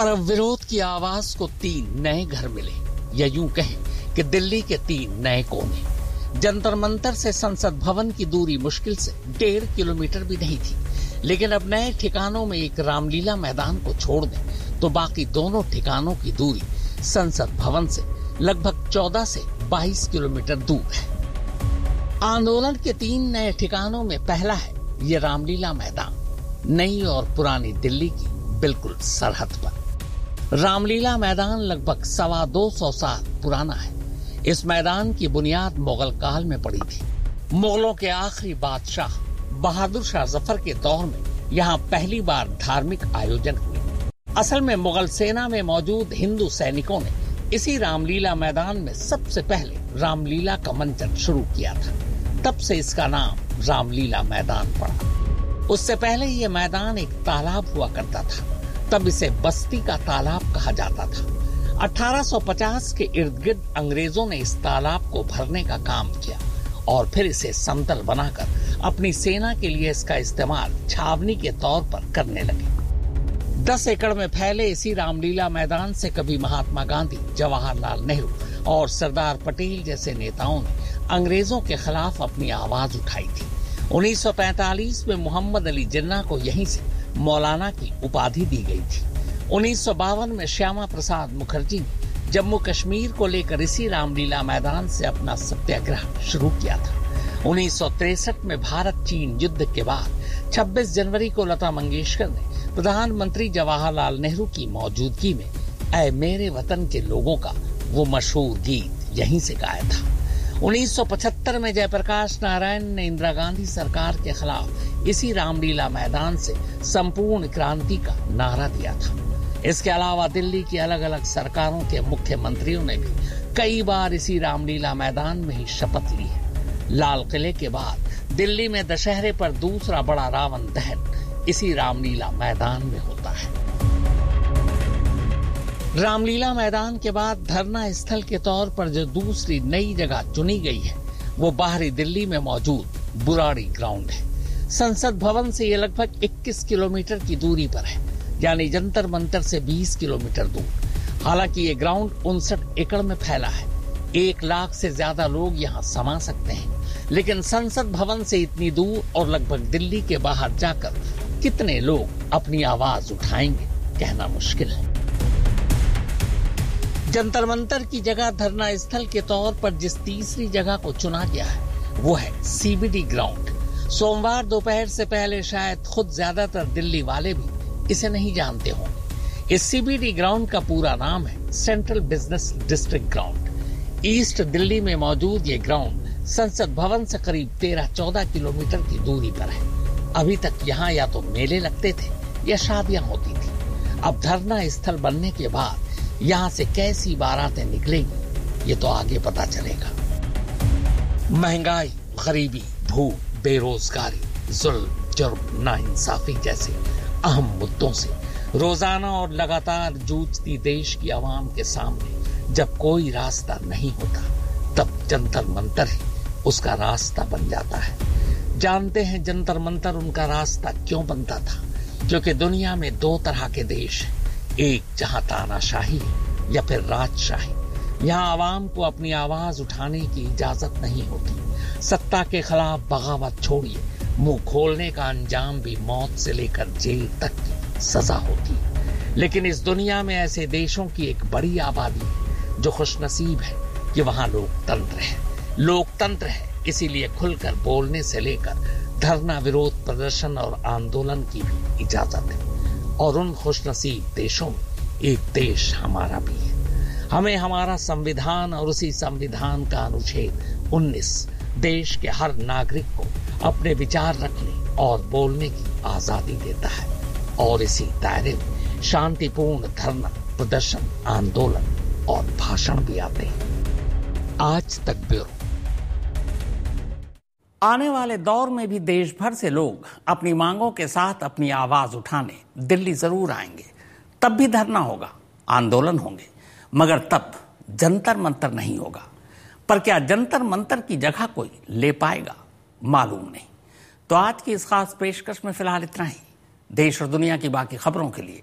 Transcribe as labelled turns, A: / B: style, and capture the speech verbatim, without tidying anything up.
A: पर अब विरोध की आवाज को तीन नए घर मिले, या यूं कहें कि दिल्ली के तीन नए कोने। जंतर मंतर से संसद भवन की दूरी मुश्किल से डेढ़ किलोमीटर भी नहीं थी, लेकिन अब नए ठिकानों में एक रामलीला मैदान को छोड़ दें तो बाकी दोनों ठिकानों की दूरी संसद भवन से लगभग चौदह से बाईस किलोमीटर दूर है। आंदोलन के तीन नए ठिकानों में पहला है ये रामलीला मैदान, नई और पुरानी दिल्ली की बिल्कुल सरहद पर। रामलीला मैदान लगभग सवा दो सौ साल पुराना है। इस मैदान की बुनियाद मुगल काल में पड़ी थी। मुगलों के आखिरी बादशाह बहादुर शाह जफर के दौर में यहाँ पहली बार धार्मिक आयोजन हुए। असल में मुगल सेना में मौजूद हिंदू सैनिकों ने इसी रामलीला मैदान में सबसे पहले रामलीला का मंचन शुरू किया था। तब से इसका नाम रामलीला मैदान पड़ा। उससे पहले यह मैदान एक तालाब हुआ करता था, तब इसे बस्ती का तालाब कहा जाता था। अठारह सौ पचास के इर्द गिर्द अंग्रेजों ने इस तालाब को भरने का काम किया और फिर इसे समतल बनाकर अपनी सेना के लिए इसका इस्तेमाल छावनी के तौर पर करने लगे। दस एकड़ में फैले इसी रामलीला मैदान से कभी महात्मा गांधी, जवाहरलाल नेहरू और सरदार पटेल जैसे नेताओं ने अंग्रेजों के खिलाफ अपनी आवाज उठाई थी। उन्नीस सौ पैंतालीस में मोहम्मद अली जिन्ना को यहीं से मौलाना की उपाधि दी गई थी। उन्नीस सौ बावन में श्यामा प्रसाद मुखर्जी ने जम्मू कश्मीर को लेकर इसी रामलीला मैदान से अपना सत्याग्रह शुरू किया था। उन्नीस सौ तिरसठ में भारत चीन युद्ध के बाद छब्बीस जनवरी को लता मंगेशकर ने प्रधानमंत्री जवाहरलाल नेहरू की मौजूदगी में ऐ मेरे वतन के लोगों का वो मशहूर गीत यहीं से गाया था। उन्नीस सौ पचहत्तर में जयप्रकाश नारायण ने इंदिरा गांधी सरकार के खिलाफ इसी रामलीला मैदान से संपूर्ण क्रांति का नारा दिया था। इसके अलावा दिल्ली की अलग अलग सरकारों के मुख्यमंत्रियों ने भी कई बार इसी रामलीला मैदान में ही शपथ ली है। लाल किले के बाद दिल्ली में दशहरे पर दूसरा बड़ा रावण दहन इसी रामलीला मैदान में होता है। रामलीला मैदान के बाद धरना स्थल के तौर पर जो दूसरी नई जगह चुनी गई है वो बाहरी दिल्ली में मौजूद बुराड़ी ग्राउंड है। संसद भवन से ये लगभग इक्कीस किलोमीटर की दूरी पर है, यानी जंतर मंतर से बीस किलोमीटर दूर। हालांकि ये ग्राउंड उनसठ एकड़ में फैला है। एक लाख से ज्यादा लोग यहाँ समा सकते हैं, लेकिन संसद भवन से इतनी दूर और लगभग दिल्ली के बाहर जाकर कितने लोग अपनी आवाज उठाएंगे कहना मुश्किल है। जंतर मंतर की जगह धरना स्थल के तौर पर जिस तीसरी जगह को चुना गया है वो है सीबीडी ग्राउंड। सोमवार दोपहर से पहले शायद खुद ज्यादातर दिल्ली वाले भी इसे नहीं जानते होंगे। इस सीबीडी ग्राउंड का पूरा नाम है central business district ground. East Delhi में मौजूद ये ग्राउंड संसद भवन से करीब तेरह चौदह किलोमीटर की दूरी पर है। अभी तक यहाँ या तो मेले लगते थे या शादियां होती थी। अब धरना स्थल बनने के बाद यहाँ से कैसी बारातें निकलेंगी ये तो आगे पता चलेगा। महंगाई, गरीबी, भूख, बेरोजगारी, जुल्म, जुर्म, नाइंसाफी जैसे अहम मुद्दों से रोजाना और लगातार जूझती देश की आवाम के सामने जब कोई रास्ता नहीं होता तब जंतर मंतर ही उसका रास्ता बन जाता है। जानते हैं जंतर मंतर उनका रास्ता क्यों बनता था? क्योंकि दुनिया में दो तरह के देश हैं, एक जहां तानाशाही या फिर राजशाही। यहाँ आवाम को अपनी आवाज उठाने की इजाजत नहीं होती। सत्ता के खिलाफ बगावत छोड़िए, मुंह खोलने का अंजाम भी मौत से लेकर जेल तक की सजा होती है। लेकिन इस दुनिया में ऐसे देशों की एक बड़ी आबादी है जो खुशनसीब है कि वहां लोकतंत्र है। लोकतंत्र है इसीलिए खुलकर बोलने से लेकर धरना, विरोध प्रदर्शन और आंदोलन की भी इजाजत है। और उन खुशनसीब देशों में एक देश हमारा भी है। हमें हमारा संविधान और उसी संविधान का अनुच्छेद उन्नीस देश के हर नागरिक को अपने विचार रखने और बोलने की आजादी देता है। और इसी दायरे में शांतिपूर्ण धरना, प्रदर्शन, आंदोलन और भाषण भी आते हैं। आज तक ब्यूरो। आने वाले दौर में भी देश भर से लोग अपनी मांगों के साथ अपनी आवाज उठाने दिल्ली जरूर आएंगे। तब भी धरना होगा, आंदोलन होंगे, मगर तब जंतर मंतर नहीं होगा। पर क्या जंतर मंतर की जगह कोई ले पाएगा? मालूम नहीं। तो आज की इस खास पेशकश में फिलहाल इतना ही। देश और दुनिया की बाकी खबरों के लिए